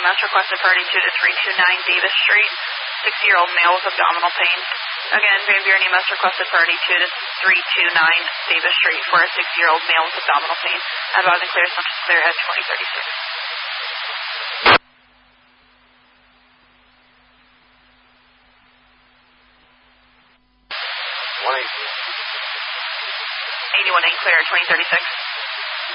EMS requested priority 2 to 329 Davis Street, 60-year-old male with abdominal pain. Again, Van Buren EMS requested priority 2 to 329 Davis Street for a 60-year-old male with abdominal pain. Advise and clear, assumption clear at 2036. 81 clear, 2036.